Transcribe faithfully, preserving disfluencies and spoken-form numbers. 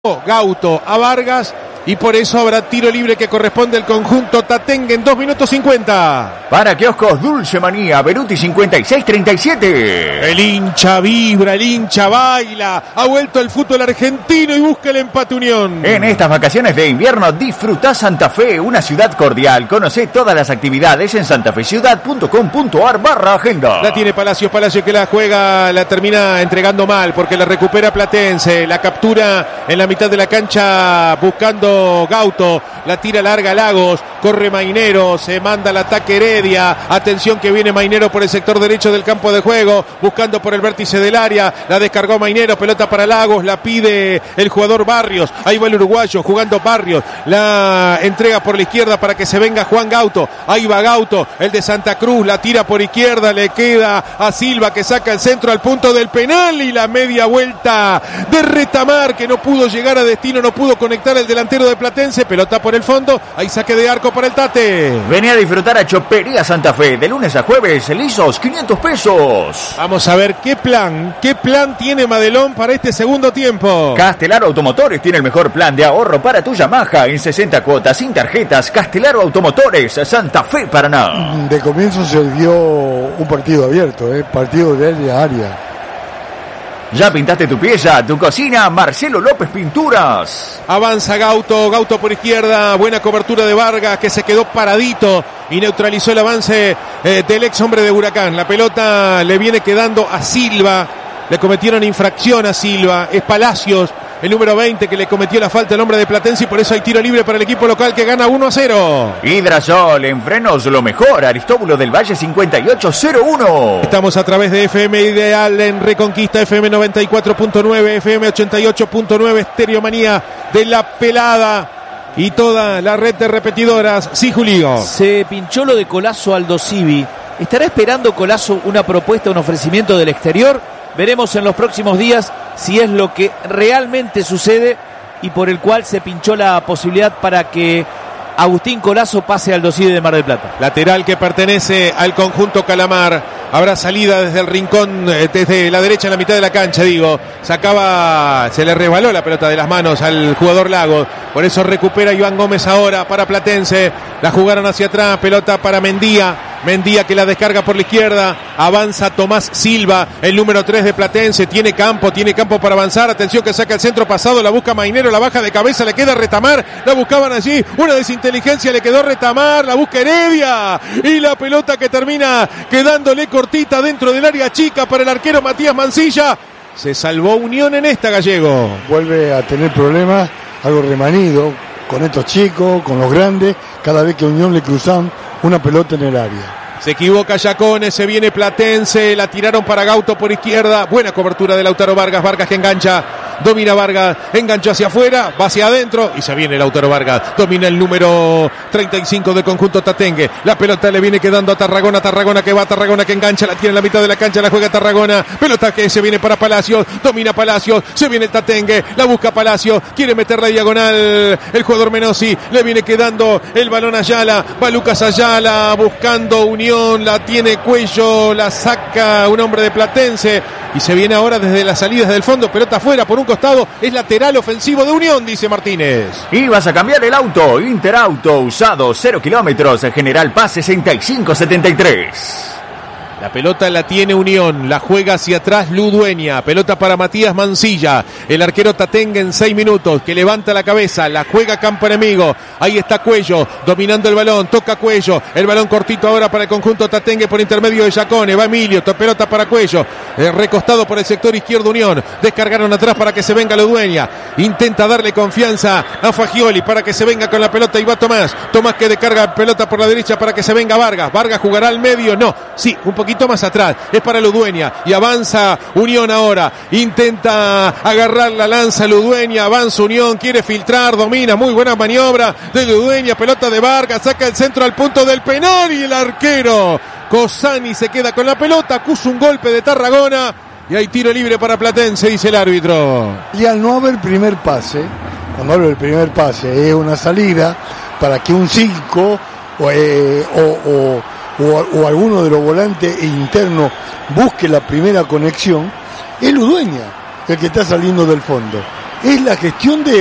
Gauto a Vargas y por eso habrá tiro libre que corresponde al conjunto Tatengue en dos minutos cincuenta. Para kioscos Dulce Manía, Beruti cincuenta y seis treinta y siete. El hincha vibra, el hincha baila. Ha vuelto el fútbol argentino y busca el empate Unión. En estas vacaciones de invierno disfruta Santa Fe, una ciudad cordial. Conoce todas las actividades en santafeciudad punto com punto ar barra agenda. La tiene Palacios, Palacios que la juega, la termina entregando mal porque la recupera Platense. La captura en la mitad de la cancha buscando Gauto, la tira larga Lagos, corre Mainero, se manda al ataque Heredia, atención que viene Mainero por el sector derecho del campo de juego, buscando por el vértice del área, la descargó Mainero, pelota para Lagos, la pide el jugador Barrios, ahí va el uruguayo jugando Barrios, la entrega por la izquierda para que se venga Juan Gauto, ahí va Gauto, el de Santa Cruz, la tira por izquierda, le queda a Silva que saca el centro al punto del penal y la media vuelta de Retamar que no pudo llegar a destino, no pudo conectar el delantero de Platense, pelota por el fondo, hay saque de arco para el Tate. Venía a disfrutar a Chopería Santa Fe, de lunes a jueves, lisos, quinientos pesos. Vamos a ver qué plan, qué plan tiene Madelón para este segundo tiempo. Castelar Automotores tiene el mejor plan de ahorro para tu Yamaha en sesenta cuotas sin tarjetas. Castelar Automotores, Santa Fe, Paraná. De comienzo se dio un partido abierto, eh, partido de área a área. ¿Ya pintaste tu pieza, tu cocina? Marcelo López Pinturas. Avanza Gauto, Gauto por izquierda, buena cobertura de Vargas que se quedó paradito y neutralizó el avance eh, del ex hombre de Huracán. La pelota le viene quedando a Silva, le cometieron infracción a Silva, es Palacios, el número veinte que le cometió la falta al hombre de Platense y por eso hay tiro libre para el equipo local que gana uno a cero. Hidrasol, en frenos lo mejor, Aristóbulo del Valle cincuenta y ocho cero uno. Estamos a través de F M Ideal en Reconquista, F M noventa y cuatro punto nueve, F M ochenta y ocho punto nueve, Estereomanía de La Pelada y toda la red de repetidoras. Sí, Julio. Se pinchó lo de Colazo Aldo Civi. ¿Estará esperando Colazo una propuesta, un ofrecimiento del exterior? Veremos en los próximos días si es lo que realmente sucede y por el cual se pinchó la posibilidad para que Agustín Colazo pase al Aldosivi de Mar del Plata. Lateral que pertenece al conjunto Calamar. Habrá salida desde el rincón, desde la derecha en la mitad de la cancha, digo. Sacaba, se le resbaló la pelota de las manos al jugador Lagos. Por eso recupera Iván Gómez ahora para Platense. La jugaron hacia atrás, pelota para Mendía. Mendía que la descarga por la izquierda, avanza Tomás Silva, el número tres de Platense, tiene campo, tiene campo para avanzar, atención que saca el centro pasado, la busca Mainero, la baja de cabeza, le queda Retamar, la buscaban allí, una desinteligencia, le quedó Retamar, la busca Heredia, y la pelota que termina quedándole cortita dentro del área chica para el arquero Matías Mancilla. Se salvó Unión en esta, Gallego. Vuelve a tener problemas, algo remanido, con estos chicos, con los grandes, cada vez que Unión le cruzan una pelota en el área. Se equivoca Yacones, se viene Platense, la tiraron para Gauto por izquierda, buena cobertura de Lautaro Vargas, Vargas que engancha, domina Vargas, enganchó hacia afuera, va hacia adentro y se viene Lautaro Vargas, domina el número treinta y cinco del conjunto Tatengue, la pelota le viene quedando a Tarragona, Tarragona que va, Tarragona que engancha, la tiene en la mitad de la cancha, la juega Tarragona, pelota que se viene para Palacios, domina Palacios, se viene el Tatengue, la busca Palacios, quiere meter la diagonal, el jugador Menossi, le viene quedando el balón a Ayala, va Lucas Ayala buscando Unión, la tiene Cuello, la saca un hombre de Platense y se viene ahora desde las salidas del fondo, pelota afuera por un costado, es lateral ofensivo de Unión, dice Martínez. Y vas a cambiar el auto, Interauto, usado, cero kilómetros, General Paz sesenta y cinco setenta y tres. La pelota la tiene Unión, la juega hacia atrás Ludueña, pelota para Matías Mancilla, el arquero Tatengue en seis minutos, que levanta la cabeza, la juega campo enemigo, ahí está Cuello, dominando el balón, toca Cuello, el balón cortito ahora para el conjunto Tatengue por intermedio de Yacone, va Emilio, pelota para Cuello, eh, recostado por el sector izquierdo Unión, descargaron atrás para que se venga Ludueña, intenta darle confianza a Fagioli para que se venga con la pelota y va Tomás, Tomás que descarga pelota por la derecha para que se venga Vargas, Vargas jugará al medio, no, sí, un poquito más atrás, es para Ludueña y avanza Unión ahora, intenta agarrar la lanza Ludueña, avanza Unión, quiere filtrar, domina, muy buena maniobra de Ludueña, pelota de Vargas, saca el centro al punto del penal y el arquero Cosani se queda con la pelota, acusa un golpe de Tarragona y hay tiro libre para Platense, dice el árbitro. Y al no haber primer pase, cuando hablo del primer pase, es una salida para que un cinco o, eh, o, o O, o alguno de los volantes internos busque la primera conexión, es Ludueña el que está saliendo del fondo. es la gestión de